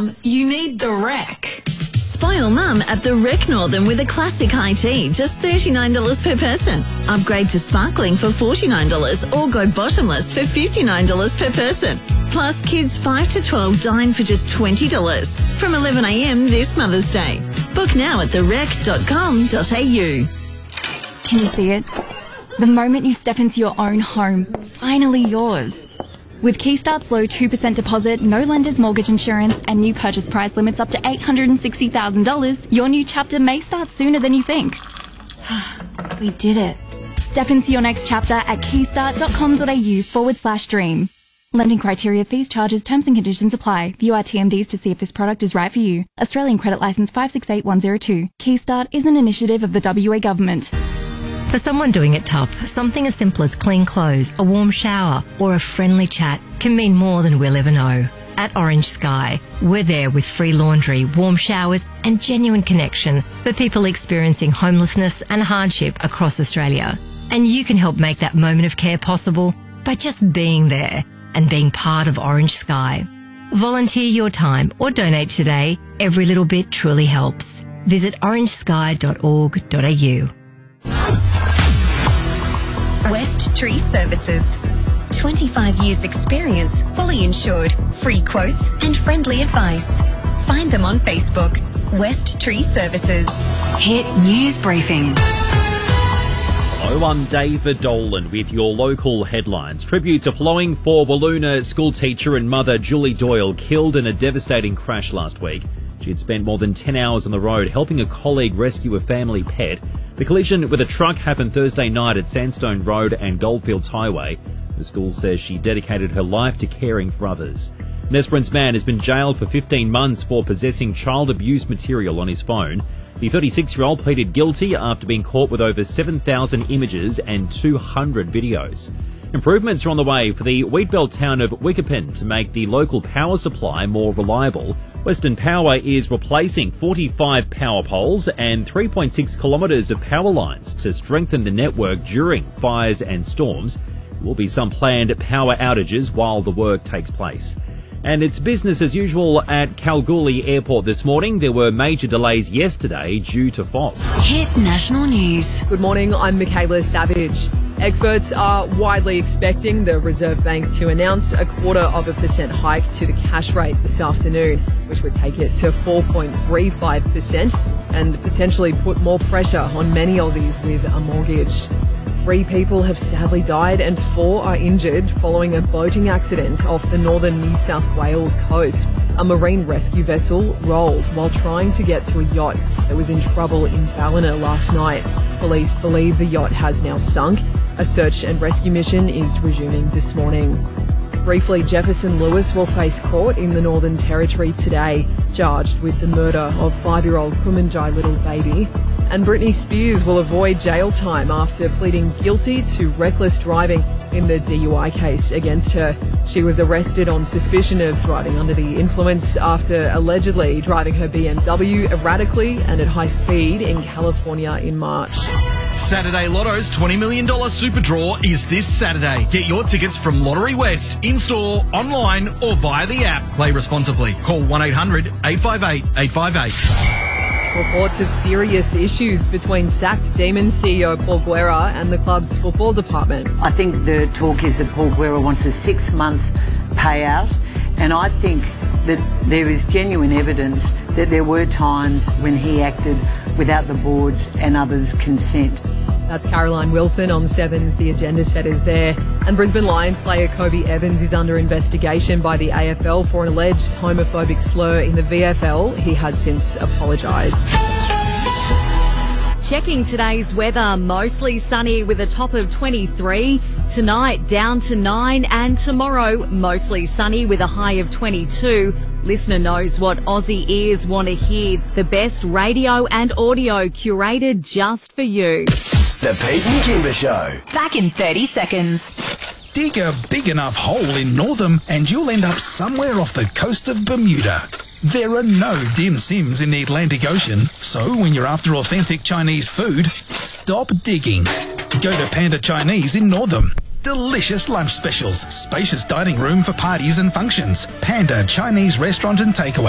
Mum, you need the Rec. Spoil Mum at the Rec Northern with a classic high tea, just $39 per person. Upgrade to sparkling for $49 or go bottomless for $59 per person. Plus, kids 5 to 12 dine for just $20 from 11 a.m. this Mother's Day. Book now at therec.com.au. Can you see it? The moment you step into your own home, finally yours. With Keystart's low 2% deposit, no lender's mortgage insurance, and new purchase price limits up to $860,000, your new chapter may start sooner than you think. We did it. Step into your next chapter at keystart.com.au/dream. Lending criteria, fees, charges, terms and conditions apply. View our TMDs to see if this product is right for you. Australian Credit Licence 568102. Keystart is an initiative of the WA Government. For someone doing it tough, something as simple as clean clothes, a warm shower, or a friendly chat can mean more than we'll ever know. At Orange Sky, we're there with free laundry, warm showers, and genuine connection for people experiencing homelessness and hardship across Australia. And you can help make that moment of care possible by just being there and being part of Orange Sky. Volunteer your time or donate today. Every little bit truly helps. Visit orangesky.org.au. West Tree Services. 25 years experience, fully insured, free quotes and friendly advice. Find them on Facebook. West Tree Services. Hit News Briefing. Hello, I'm David Dolan with your local headlines. Tributes are flowing for Wiluna school teacher and mother Julie Doyle, killed in a devastating crash last week. She had spent more than 10 hours on the road helping a colleague rescue a family pet. The collision with a truck happened Thursday night at Sandstone Road and Goldfields Highway. The school says she dedicated her life to caring for others. An Esperance man has been jailed for 15 months for possessing child abuse material on his phone. The 36-year-old pleaded guilty after being caught with over 7,000 images and 200 videos. Improvements are on the way for the wheatbelt town of Wickerpin to make the local power supply more reliable. Western Power is replacing 45 power poles and 3.6 kilometres of power lines to strengthen the network during fires and storms. There will be some planned power outages while the work takes place. And it's business as usual at Kalgoorlie Airport this morning. There were major delays yesterday due to fog. Hit National News. Good morning, I'm Michaela Savage. Experts are widely expecting the Reserve Bank to announce a 0.25% hike to the cash rate this afternoon, which would take it to 4.35% and potentially put more pressure on many Aussies with a mortgage. 3 people have sadly died and 4 are injured following a boating accident off the northern New South Wales coast. A marine rescue vessel rolled while trying to get to a yacht that was in trouble in Ballina last night. Police believe the yacht has now sunk. A search and rescue mission is resuming this morning. Briefly, Jefferson Lewis will face court in the Northern Territory today, charged with the murder of 5-year-old Kumanjai little baby. And Britney Spears will avoid jail time after pleading guilty to reckless driving in the DUI case against her. She was arrested on suspicion of driving under the influence after allegedly driving her BMW erratically and at high speed in California in March. Saturday Lotto's $20 million Super Draw is this Saturday. Get your tickets from Lottery West, in-store, online or via the app. Play responsibly. Call 1-800-858-858. Reports of serious issues between sacked Demon CEO Paul Guerra and the club's football department. I think the talk is that Paul Guerra wants a 6-month payout, and I think that there is genuine evidence that there were times when he acted without the board's and others' consent. That's Caroline Wilson on Sevens, the agenda setters there. And Brisbane Lions player Kobe Evans is under investigation by the AFL for an alleged homophobic slur in the VFL. He has since apologised. Checking today's weather, mostly sunny with a top of 23. Tonight down to 9 and tomorrow mostly sunny with a high of 22. Listener knows what Aussie ears want to hear. The best radio and audio curated just for you. The Pete and Kimber Show. Back in 30 seconds. Dig a big enough hole in Northam and you'll end up somewhere off the coast of Bermuda. There are no dim sims in the Atlantic Ocean, so when you're after authentic Chinese food, stop digging. Go to Panda Chinese in Northam. Delicious lunch specials, spacious dining room for parties and functions. Panda Chinese Restaurant and Takeaway.